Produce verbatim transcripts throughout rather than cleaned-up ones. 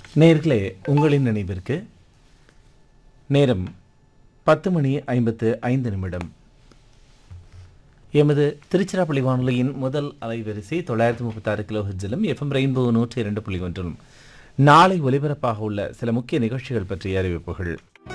நேர்களே, உங்களின் நினைவிற்கு நேரம் பத்து மணி ஐம்பத்து ஐந்து நிமிடம். எமது திருச்சிராப்பள்ளி வானொலியின் முதல் அலைவரிசை தொள்ளாயிரத்தி முப்பத்தி ஆறு கிலோ ஹெர்ட்ஸிலும் எஃப்எம் ரெயின்போ நூற்றி இரண்டு புள்ளி ஒன்றிலும் நாளை ஒலிபரப்பாக உள்ள சில முக்கிய நிகழ்ச்சிகள் பற்றிய அறிவிப்புகள்.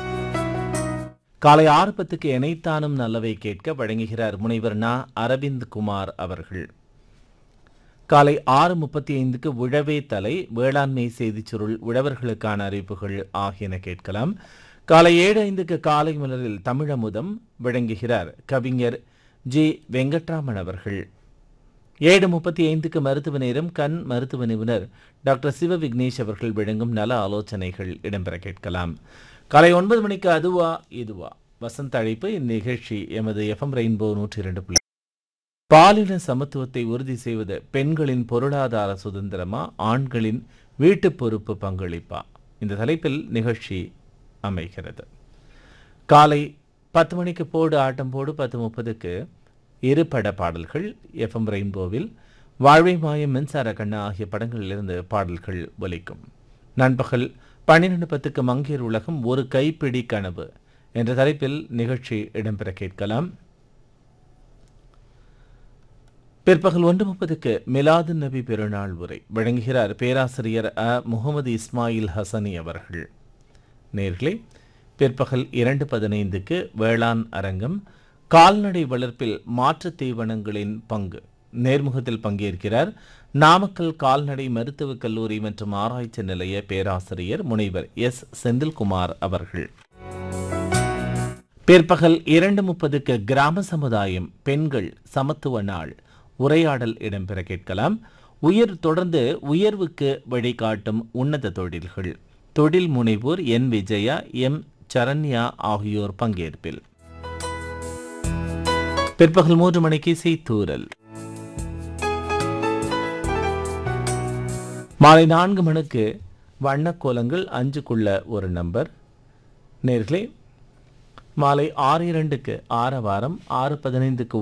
காலை ஆறு பத்துக்கு இணைத்தானும் நல்லவை கேட்க வழங்குகிறார் முனைவர் நா அரவிந்த் குமார் அவர்கள். காலை ஆறு முப்பத்தி ஐந்துக்கு உழவே தலை, வேளாண்மை செய்திச் சுருள், உழவர்களுக்கான அறிவிப்புகள் ஆகியன கேட்கலாம். காலை ஏழு ஐந்துக்கு காலை மலரில் தமிழமுதம் வழங்குகிறார் கவிஞர் ஜி வெங்கட்ராமன் அவர்கள். ஏழு முப்பத்தி ஐந்துக்கு மருத்துவ நேரம், கண் மருத்துவ நிபுணர் டாக்டர் சிவ விக்னேஷ் அவர்கள் வழங்கும் நல ஆலோசனைகள் இடம்பெற கேட்கலாம். காலை ஒன்பது மணிக்கு அதுவா இதுவா வசந்த அழைப்பு. இந்நிகழ்ச்சி எமது எஃப்எம் ரெயின்போ நூற்றி இரண்டு புள்ளி. பாலின சமத்துவத்தை உறுதி செய்வது பெண்களின் பொருளாதார சுதந்திரமா, ஆண்களின் வீட்டு பொறுப்பு பங்களிப்பா, இந்த தலைப்பில் நிகழ்ச்சி அமைகிறது. காலை பத்து மணிக்கு போடு ஆட்டம் போடு, பத்து முப்பதுக்கு இருபட பாடல்கள் எஃப்எம் ரெயின்போவில். வாழ்வை மாயம், மின்சார கண்ணா ஆகிய படங்களிலிருந்து பாடல்கள் ஒலிக்கும். நண்பகல் பன்னிரண்டு பத்துக்கு மங்கையர் உலகம், ஒரு கைப்பிடி கனவு என்ற தலைப்பில் நிகழ்ச்சி இடம்பெற கேட்கலாம். பிற்பகல் ஒன்று முப்பதுக்கு மிலாது நபி பெருநாள் உரை வழங்குகிறார் பேராசிரியர் அ முகமது இஸ்மாயில் ஹசனி அவர்கள். நேர்களே, பிற்பகல் இரண்டு பதினைந்துக்கு வேளாண் அரங்கம், கால்நடை வளர்ப்பில் மாற்றுத் தீவனங்களின் பங்கு, நேர்முகத்தில் பங்கேற்கிறார் நாமக்கல் கால்நடை மருத்துவக் கல்லூரி மற்றும் ஆராய்ச்சி நிலைய பேராசிரியர் முனைவர் எஸ் செந்தில்குமார் அவர்கள். பிற்பகல் இரண்டு முப்பதுக்கு கிராம சமுதாயம், பெண்கள் சமத்துவ நாள் உரையாடல் இடம்பெற கேட்கலாம். உயர் தொடர்ந்து உயர்வுக்கு வழிகாட்டும் உன்னத தொழில்கள், தொழில் முனைவோர் என் விஜயா, எம் சரண்யா ஆகியோர் பங்கேற்பில். பிற்பகல் மூன்று மணிக்கு செய்தூரல். மாலை நான்கு மணிக்கு வண்ணக்கோலங்கள், அஞ்சுக்குள்ள ஒரு நம்பர். நேர்களே, மாலை ஆறு இரண்டுக்கு ஆரவாரம், ஆறு பதினைந்துக்கு